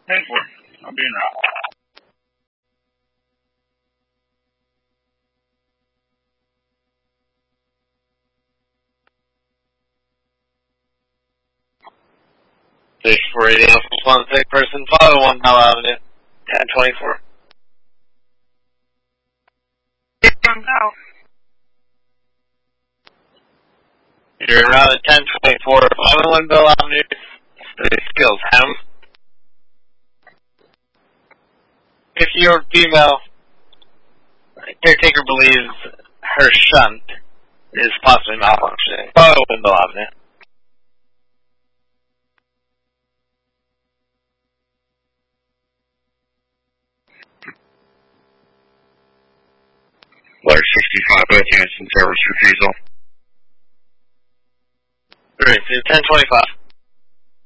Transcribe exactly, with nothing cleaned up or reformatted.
Pay for it. I'll be in route. six four eight Alpha one, sick person, five oh one Bell Avenue, ten twenty-four. Now. You're around at ten twenty-four, five oh one Bell Avenue, three skills, hem. If your female caretaker believes her shunt is possibly malfunctioning, five oh one Bell Avenue. Large sixty-five, both units in service refusal. Alright, so ten twenty-five.